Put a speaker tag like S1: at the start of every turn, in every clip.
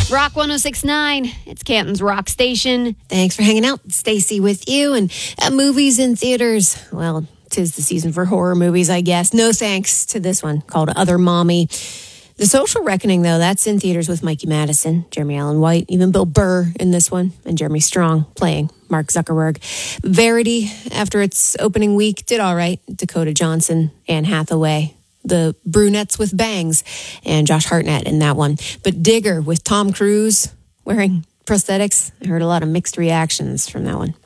S1: Rock 106.9. It's Canton's Rock Station.
S2: Thanks for hanging out. Stacy with you. And movies in theaters. Well, 'tis the season for horror movies, I guess. No thanks to this one called Other Mommy. The Social Reckoning, though, that's in theaters with Mikey Madison, Jeremy Allen White, even Bill Burr in this one, and Jeremy Strong playing Mark Zuckerberg. Verity, after its opening week, did all right. Dakota Johnson, Anne Hathaway, the brunettes with bangs, and Josh Hartnett in that one. But Digger with Tom Cruise wearing prosthetics, I heard a lot of mixed reactions from that one.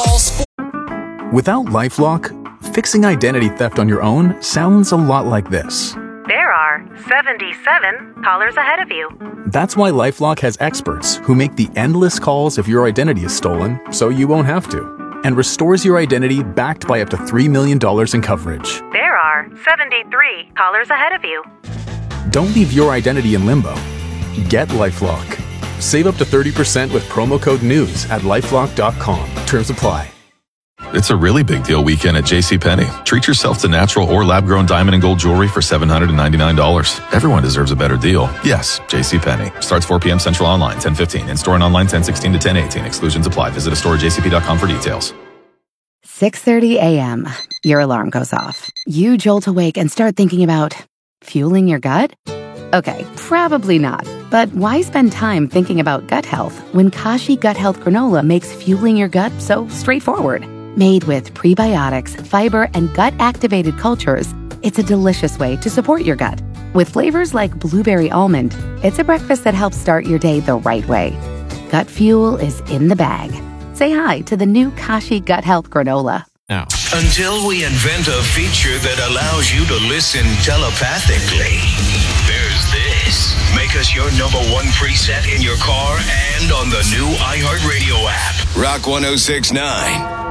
S3: Without LifeLock, fixing identity theft on your own sounds a lot like this.
S4: There are 77 callers ahead of you.
S3: That's why LifeLock has experts who make the endless calls if your identity is stolen, so you won't have to, and restores your identity backed by up to $3 million in coverage.
S4: There are 73 callers ahead of you.
S3: Don't leave your identity in limbo. Get LifeLock. Save up to 30% with promo code NEWS at LifeLock.com. Terms apply.
S5: It's a really big deal weekend at JCPenney. Treat yourself to natural or lab-grown diamond and gold jewelry for $799. Everyone deserves a better deal. Yes, JCPenney. Starts 4 p.m. Central online, 10:15. In-store and online, 10:16 to 10:18. Exclusions apply. Visit a store at jcp.com for details.
S6: 6:30 a.m. Your alarm goes off. You jolt awake and start thinking about fueling your gut? Okay, probably not. But why spend time thinking about gut health when Kashi Gut Health Granola makes fueling your gut so straightforward? Made with prebiotics, fiber, and gut-activated cultures, it's a delicious way to support your gut. With flavors like blueberry almond, it's a breakfast that helps start your day the right way. Gut fuel is in the bag. Say hi to the new Kashi Gut Health Granola.
S7: Now.
S8: Until we invent a feature that allows you to listen telepathically. There's this. Make us your number one preset in your car and on the new iHeartRadio app. Rock 106.9.